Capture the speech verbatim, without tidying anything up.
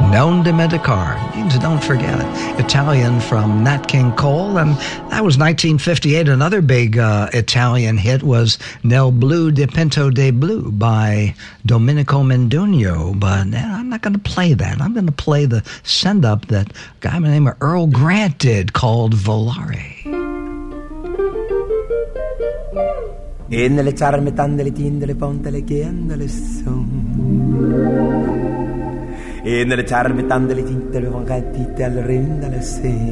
Non Dimenticare means don't forget it. Italian from Nat King Cole, and that was nineteen fifty-eight. Another big uh, Italian hit was Nel Blu di Pinto de Blu by Domenico Modugno, but eh, I'm not going to play that. I'm going to play the send-up that a guy by the name of Earl Grant did called Volare. E nelle ciarme tante le tinte le ponte le chiende le son e nelle ciarme tante le tinte le vangatite al rinda le se